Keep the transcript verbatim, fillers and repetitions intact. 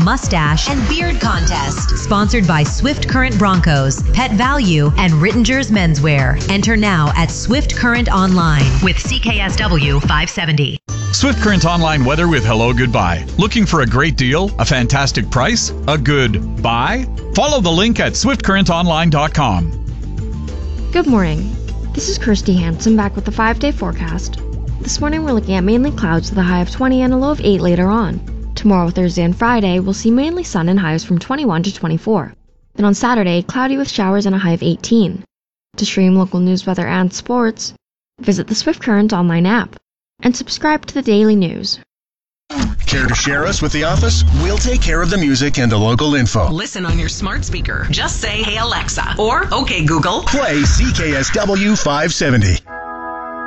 mustache and beard contest. Sponsored by Swift Current Broncos, Pet Value, and Rittinger's Menswear. Enter now at Swift Current Online with C K S W five seventy. Swift Current Online weather with Hello Goodbye. Looking for a great deal, a fantastic price, a good buy? Follow the link at swift current online dot com. Good morning. This is Kirsty Hansen back with the five-day forecast. This morning we're looking at mainly clouds with a high of twenty and a low of eight later on. Tomorrow, Thursday, and Friday, we'll see mainly sun and highs from twenty-one to twenty-four. Then on Saturday, cloudy with showers and a high of eighteen. To stream local news, weather, and sports, visit the Swift Current Online app and subscribe to the daily news. Care to share us with the office? We'll take care of the music and the local info. Listen on your smart speaker. Just say, "Hey Alexa," or "Okay Google." Play C K S W five seventy.